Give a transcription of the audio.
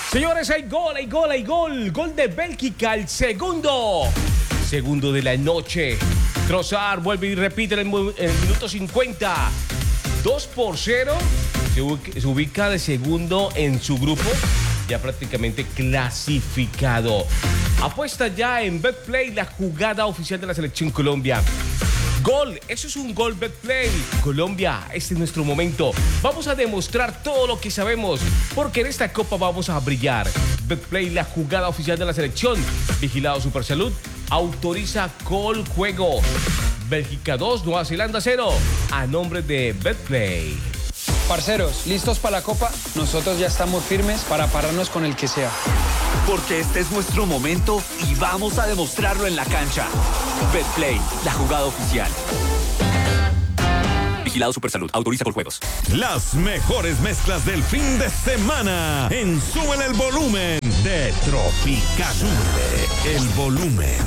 Señores, hay gol, hay gol, hay gol. Gol de Bélgica, el segundo. Segundo de la noche. Trossard vuelve y repite en el minuto 50. 2-0. Se ubica de segundo en su grupo. Ya prácticamente clasificado. Apuesta ya en Betplay, la jugada oficial de la Selección Colombia. Gol, eso es un gol Betplay. Colombia, este es nuestro momento. Vamos a demostrar todo lo que sabemos, porque en esta copa vamos a brillar. Betplay, la jugada oficial de la selección. Vigilado Supersalud, autoriza Gol Juego. Bélgica 2, Nueva Zelanda 0. A nombre de Betplay. Parceros, ¿listos para la copa? Nosotros ya estamos firmes para pararnos con el que sea. Porque este es nuestro momento y vamos a demostrarlo en la cancha. Betplay, la jugada oficial. Vigilado Supersalud, autoriza con juegos. Las mejores mezclas del fin de semana en Súbele el Volumen de Tropical. Sube el volumen.